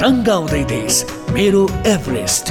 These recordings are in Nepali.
रंगाउँदै देश मेरो एभरेस्ट।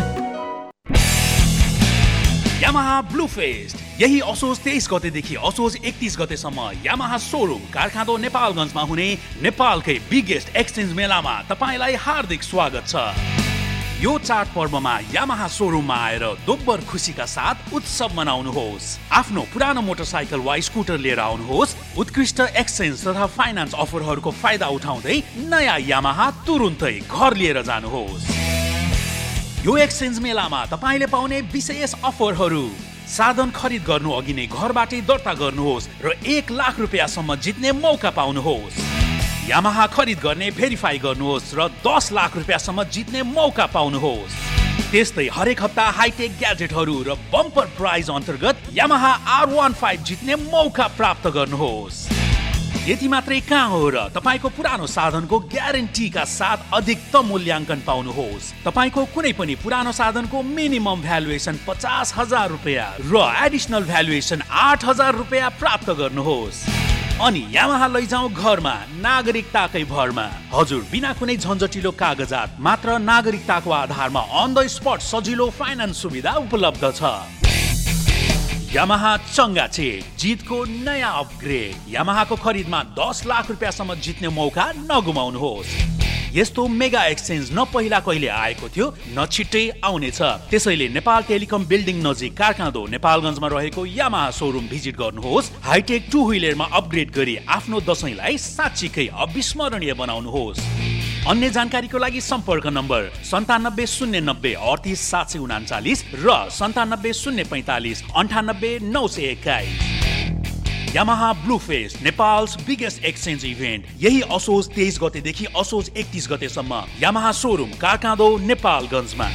यामाहा ब्लू फेस्ट यही असोज 23 गतेदेखि असोज 31 गतेसम्म यामाहा सोरुम कारखाडो नेपालगञ्जमा हुने नेपालकै बिगेस्ट एक्सचेन्ज मेलामा तपाईलाई हार्दिक स्वागत छ। यो चाड पर्वमा यामाहा सोरुममा आएर दोब्बर खुसीका साथ उत्सव मनाउनुहोस्। आफ्नो पुरानो मोटरसाइकल वा स्कुटर लिएर आउनुहोस्। उत्कृष्ट एक्सचेन्ज तथा फाइनान्स अफरहरूको फाइदा उठाउँदै नयाँ यामाहा तुरुन्तै घर लिएर जानुहोस्। यो एक्सचेन्ज मेलामा तपाईले पाउने विशेष अफरहरू: साधन खरिद गर्नु अघि नै घरबाटै दर्ता गर्नुहोस् र 1 लाख रुपैयाँसम्म जित्ने मौका पाउनुहोस्। यामाहा खरिद गर्ने भेरिफाई गर्नुहोस् र 10 लाख रुपैयाँसम्म जित्ने मौका पाउनुहोस्। त्यस्तै हरेक हप्ता हाइटेक ग्याजेटहरू र बम्पर प्राइज अन्तर्गत यामाहा R15 जित्ने मौका प्राप्त गर्नुहोस्। यति मात्रै कहाँ हो र तपाईको पुरानो साधनको ग्यारेन्टीका साथ अधिकतम मूल्याङ्कन पाउनुहोस्। तपाईको कुनै पनि पुरानो साधनको मिनिमम भ्यालुएसन 50,000 रुपैयाँ र एडिसनल भ्यालुएसन 8,000 रुपैयाँ प्राप्त गर्नुहोस्। अनि यामाहा लैजाऊ घरमा नागरिकताकै भरमा। हजुर, बिना कुनै झन्झटिलो कागजात, मात्र नागरिकताको आधारमा अन द स्पट सजिलो फाइनान्स सुविधा उपलब्ध छ। यामाहा चङ्गा चेक, जितको नयाँ अपग्रेड। यामाहाको खरिदमा 10 लाख रुपैयाँसम्म जित्ने मौका नगुमाउनुहोस्। यस्तो मेगा एक्सचेन्ज न पहिला कहिले आएको थियो न छिट्टै आउनेछ। त्यसैले नेपाल टेलिकम बिल्डिङ नजिक कारखाडो नेपालगञ्जमा रहेको यामाहा सोरुम भिजिट गर्नुहोस्। हाइटेक 2 व्हिलरमा अपग्रेड गरी आफ्नो दशैंलाई साँच्चीकै अविस्मरणीय बनाउनुहोस्। अन्य जानकारीको लागि सम्पर्क नम्बर 9709 38 739 र 97 045 98 921। Yamaha blue fest, Nepals biggest exchange event, यही असोज 23 गतेदेखि असोज 31 गतेसम्म यामाहा सोरुम कारखाडो नेपालगञ्जमा।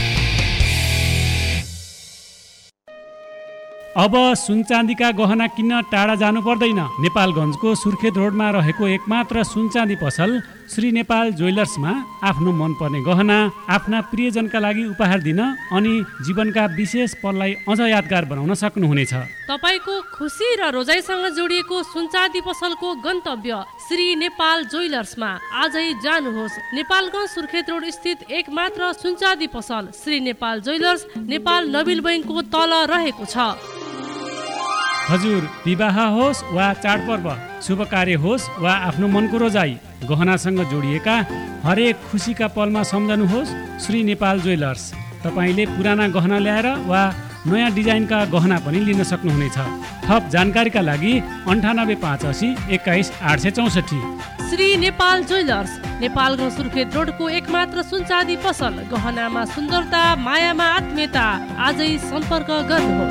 अब सुनचाँदीका गहना किन्न टाढा जानु पर्दैन। नेपालगञ्जको सुर्खेत रोडमा रहेको एकमात्र सुनचाँदी पसल श्री नेपाल ज्वेलर्समा आफ्नो मनपर्ने गहना आफ्ना प्रियजनका लागि उपहार दिन अनि जीवनका विशेष पललाई अझ यादगार बनाउन सक्नुहुनेछ। तपाईको खुसी र रोजाइसँग जोडिएको सुनचाँदी पसलको गन्तव्य श्री नेपाल ज्वेलर्समा आजै जानुहोस्। नेपालगञ्ज सुर्खेत रोड स्थित एकमात्र सुनचाँदी पसल श्री नेपाल ज्वेलर्स नेपाल नबिल बैङ्कको तल रहेको छ। हजुर, विवाह होस् वा चाडपर्व, शुभ कार्य होस् वा आफ्नो मनको रोजाइ, गहनासँग जोडिएका हरेक खुसीका पलमा सम्झनुहोस् श्री नेपाल ज्वेलर्स। तपाईँले पुराना गहना ल्याएर वा नयाँ डिजाइनका गहना पनि लिन सक्नुहुनेछ। थप जानकारीका लागि 98 580 21 864। श्री नेपाल ज्वेलर्स, नेपालगञ्ज सुर्खेत रोडको एकमात्र सुनचाँदी पसल। गहनामा सुन्दरता, मायामा आत्मीयता। आजै सम्पर्क गर्नुहोस्।